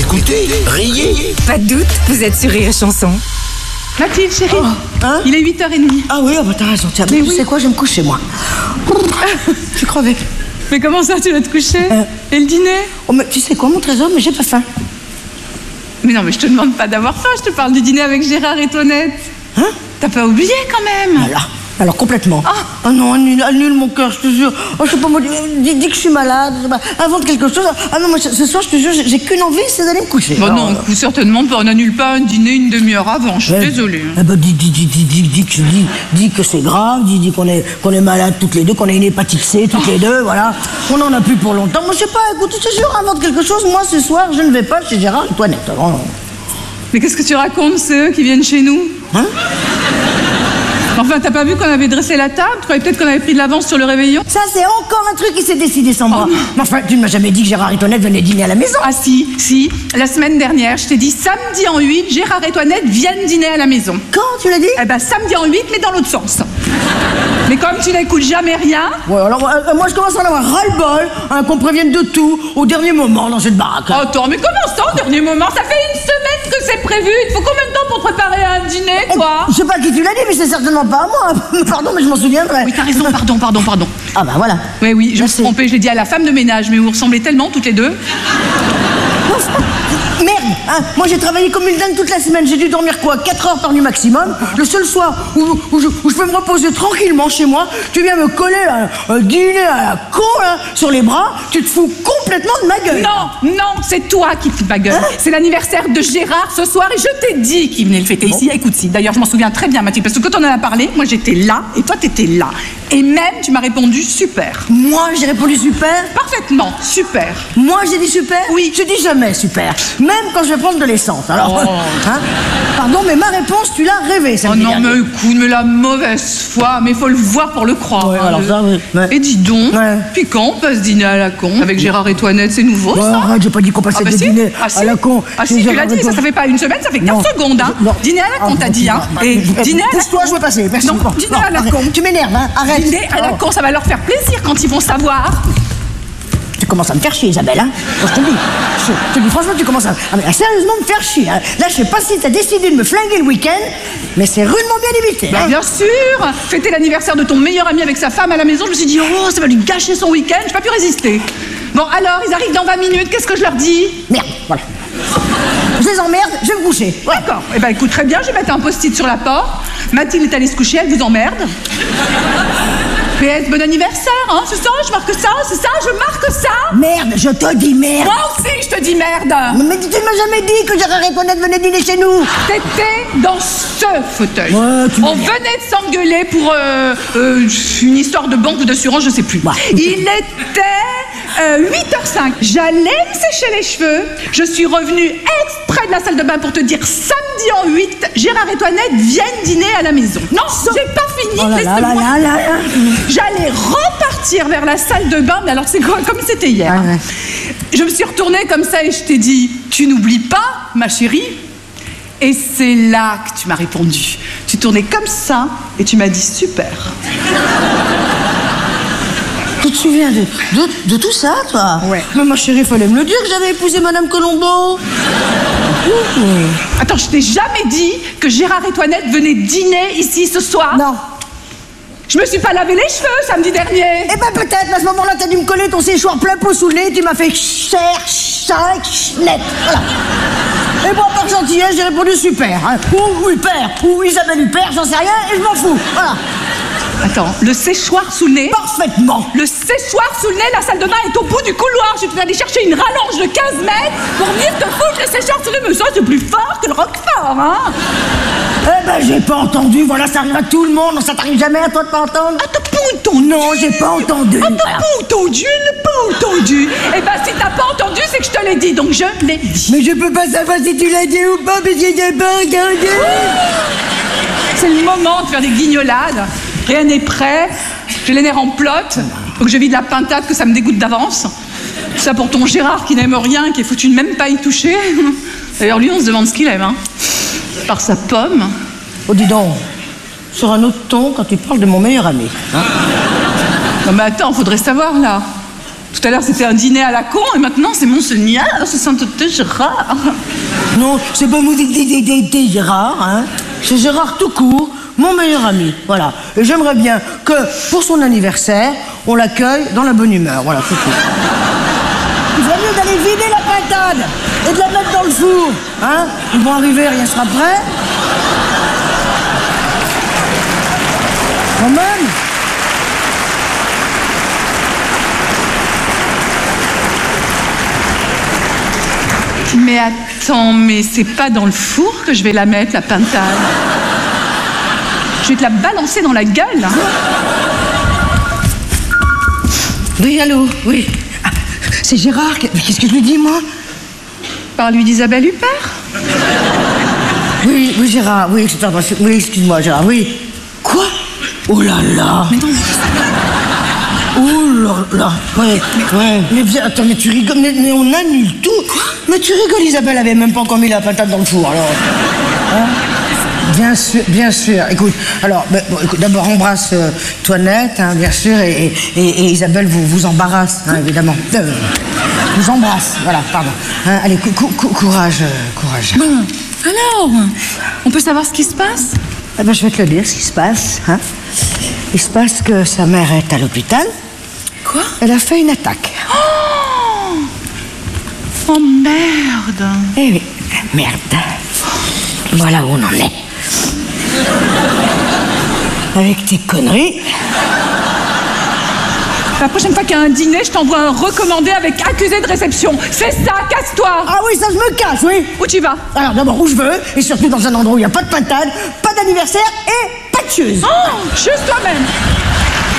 Écoutez, riez. Pas de doute, vous êtes sur Rire et Chanson. Mathilde, chérie, Hein? il est 8h30. Ah oui, bah t'as raison, tiens, mais tu sais quoi, je vais me coucher, moi. Je suis crevée. Mais comment ça, tu vas te coucher? Et le dîner? Oh, mais tu sais quoi, mon trésor, mais j'ai pas faim. Mais non, mais je te demande pas d'avoir faim, je te parle du dîner avec Gérard et Toinette. Hein? T'as pas oublié quand même? Alors complètement. Ah non, annule mon cœur, je te jure. Oh, je sais pas, moi, dis que je suis malade, je sais pas, invente quelque chose. Ah non, moi, ce soir, je te jure, j'ai qu'une envie, c'est d'aller me coucher. Bon, non, certainement pas, on n'annule pas un dîner une demi-heure avant, je suis désolée. Eh ben, dis que c'est grave, dis qu'on est malade toutes les deux, qu'on a une hépatite C toutes les deux, voilà. On en a plus pour longtemps. Moi, je sais pas, écoute, je te jure, invente quelque chose. Moi, ce soir, je ne vais pas chez Gérard et Toinette. Alors, Mais qu'est-ce que tu racontes, c'est eux qui viennent chez nous? hein? Enfin, t'as pas vu qu'on avait dressé la table? Tu croyais peut-être qu'on avait pris de l'avance sur le réveillon? Ça, c'est encore un truc qui s'est décidé sans moi. Mais enfin, tu ne m'as jamais dit que Gérard et Toinette venaient dîner à la maison. Ah si, la semaine dernière, je t'ai dit samedi en 8, Gérard et Toinette viennent dîner à la maison. Quand tu l'as dit? Eh ben samedi en 8, mais dans l'autre sens. Mais comme tu n'écoutes jamais rien... Ouais, alors moi je commence à en avoir ras-le-bol, hein, qu'on prévienne de tout au dernier moment dans cette baraque. Attends, mais comment ça au dernier moment? Ça fait une semaine que c'est prévu. Il faut combien de temps pour préparer un dîner, toi? Je sais pas qui tu l'as dit, mais c'est certainement pas à moi. Pardon, mais je m'en souviendrai. Oui, t'as raison, pardon. Ah bah voilà. Oui, je me Merci. suis trompée, je l'ai dit à la femme de ménage, mais vous ressemblez tellement toutes les deux. Merde, hein, moi j'ai travaillé comme une dingue toute la semaine. J'ai dû dormir quoi, 4 heures par nuit maximum. Le seul soir où je peux me reposer tranquillement chez moi, tu viens me coller un dîner à la con là, sur les bras. Tu te fous complètement de ma gueule. Non, c'est toi qui te fous de ma gueule. Hein? C'est l'anniversaire de Gérard ce soir et je t'ai dit qu'il venait le fêter ici. Écoute, si, d'ailleurs, je m'en souviens très bien, Mathilde, parce que quand on en a parlé, moi j'étais là et toi t'étais là. Et même, tu m'as répondu super. Moi j'ai répondu super. Parfaitement, super. Moi j'ai dit super. Oui. Je dis jamais super. Même quand je vais prendre de l'essence. Alors, Oh. hein, pardon, mais ma réponse, tu l'as rêvé, ça. Oh non, mais écoute, mais la mauvaise foi, mais faut le voir pour le croire. Ouais, hein, alors ça, oui. Ouais. Et dis donc, Ouais. puis quand on passe dîner à la con avec Gérard et Toinette, c'est nouveau Bon, ça? arrête, j'ai pas dit qu'on passait des si. dîners Ah, si. à la con. Ah chez si, tu Gérard l'as et dit, ça Toinette. fait pas une semaine, ça fait 15 Non. secondes. Hein. Non. Dîner à la con, t'as dit. Hein. Et dîner à la Pousse-toi, je vais passer. Merci. Non, Bon, dîner à la arrête. con. Tu m'énerves, hein. Arrête. Dîner à la Oh. con, ça va leur faire plaisir quand ils vont savoir. Tu commences à me faire chier, Isabelle, hein. Moi, je te le dis. Je te le dis franchement, tu commences à sérieusement me faire chier. Hein. Là, je sais pas si t'as décidé de me flinguer le week-end, mais c'est rudement bien limité. Bah, Hein. bien sûr. Fêter l'anniversaire de ton meilleur ami avec sa femme à la maison, je me suis dit, oh, ça va lui gâcher son week-end, j'ai pas pu résister. Bon, alors, ils arrivent dans 20 minutes, qu'est-ce que je leur dis? Merde, voilà. Je les emmerde, je vais me coucher. Voilà. D'accord. Eh ben, écoute, très bien, je vais mettre un post-it sur la porte. Mathilde est allée se coucher, elle vous emmerde. PS, bon anniversaire, hein, c'est ça, je marque ça, c'est ça, je marque ça. Merde, je te dis merde. Moi aussi, je te dis merde. Mais tu ne m'as jamais dit que Gérard et Toinette venaient dîner chez nous. T'étais dans ce fauteuil. Ouais, tu On m'énerves. venait de s'engueuler pour une histoire de banque ou d'assurance, je sais plus. Bah. Il était 8h05. J'allais me sécher les cheveux. Je suis revenue exprès de la salle de bain pour te dire samedi en 8, Gérard et Toinette viennent dîner à la maison. Non, j'ai pas fini. Oh là là là laisse-moi. là là. J'allais repartir vers la salle de bain, mais alors c'est quoi, comme c'était hier. Ah ouais. Je me suis retournée comme ça et je t'ai dit, tu n'oublies pas, ma chérie? Et c'est là que tu m'as répondu. Tu tournais comme ça et tu m'as dit super. Tu te souviens de tout ça, toi? Ouais. Mais ma chérie, fallait me le dire que j'avais épousé Madame Colombo. Attends, je t'ai jamais dit que Gérard et Toinette venaient dîner ici ce soir? Non. Je me suis pas lavé les cheveux samedi dernier. Eh ben peut-être, mais à ce moment-là, t'as dû me coller ton séchoir plein pot sous le nez, tu m'as fait cher, net. Voilà. Et bon, par gentillesse, j'ai répondu super. Hein. Ou Huppert, ou Isabelle Huppert, j'en sais rien, et je m'en fous. Voilà. Attends, le séchoir sous le nez? Parfaitement. Le séchoir sous le nez, la salle de bain est au bout du couloir. Je vais aller chercher une rallonge de 15 mètres pour venir te foutre le séchoir sous le nez. Mais ça, c'est plus fort que le roquefort, hein? Eh ben, j'ai pas entendu. Voilà, ça arrive à tout le monde. Ça t'arrive jamais à toi de pas entendre? Ah, t'as pas entendu? Non, j'ai pas entendu. Ah, t'as Voilà. pas entendu? Pas entendu? Eh ben, si t'as pas entendu, c'est que je te l'ai dit, donc je l'ai dit. Mais je peux pas savoir si tu l'as dit ou pas, mais j'ai pas regardé. C'est le moment de faire des guignolades. Rien n'est prêt. J'ai les nerfs en plot. Faut que je vide la pintade, que ça me dégoûte d'avance. Tout ça pour ton Gérard qui n'aime rien, qui est foutu de même pas y toucher. D'ailleurs, lui, on se demande ce qu'il aime, hein. Par sa pomme. Oh, dis donc, sur un autre ton quand tu parles de mon meilleur ami. Hein? Non, mais attends, faudrait savoir, là. Tout à l'heure, c'était un dîner à la con, et maintenant, c'est Monseigneur, c'est Sainteté Gérard. Non, c'est pas mon Gérard, hein. C'est Gérard tout court, mon meilleur ami. Voilà. Et j'aimerais bien que, pour son anniversaire, on l'accueille dans la bonne humeur. Voilà, tout court. Il vaut mieux d'aller vider la pintade et de la mettre dans le four, hein. Ils vont arriver, rien sera prêt. Quand même. Mais attends, mais c'est pas dans le four que je vais la mettre, la pintade. Je vais te la balancer dans la gueule. Oui, allô, oui. Ah, c'est Gérard. Mais qu'est-ce que je lui dis, moi? Parle-lui d'Isabelle Huppert. Oui, Gérard, oui, oui, excuse-moi, Gérard, oui. Quoi? Oh là là. Mais non. Oh là là. Ouais. Mais viens, attends, mais tu rigoles, mais on annule tout. Mais tu rigoles, Isabelle avait même pas encore mis la patate dans le four, alors. Hein? Bien sûr. Écoute, alors, bon, écoute, d'abord embrasse Toinette, hein, bien sûr, et Isabelle vous embarrasse, hein, évidemment. Vous embrasse, voilà, pardon. Hein, allez, courage. Bon, alors, on peut savoir ce qui se passe? Eh ben, je vais te le dire, ce qui se passe. Hein. Il se passe que sa mère est à l'hôpital. Quoi? Elle a fait une attaque. Oh merde. Eh oui, merde. Voilà où on en est. Avec tes conneries. La prochaine fois qu'il y a un dîner, je t'envoie un recommandé avec accusé de réception. C'est ça, casse-toi. Ah oui, ça je me cache, oui. Où tu vas? Alors d'abord où je veux, et surtout dans un endroit où il n'y a pas de pintade, pas d'anniversaire et pas de chose. Oh, juste toi-même.